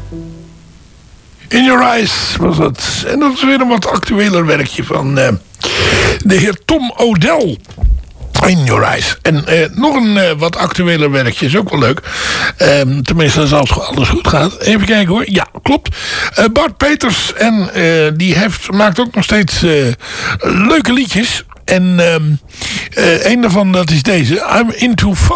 In Your Eyes was dat. En dat is weer een wat actueler werkje van de heer Tom Odell. In Your Eyes. En nog een wat actueler werkje is ook wel leuk. Tenminste, als alles goed gaat. Even kijken hoor. Ja, klopt. Bart Peters. En die maakt ook nog steeds leuke liedjes. En een daarvan, dat is deze. I'm Into Folk.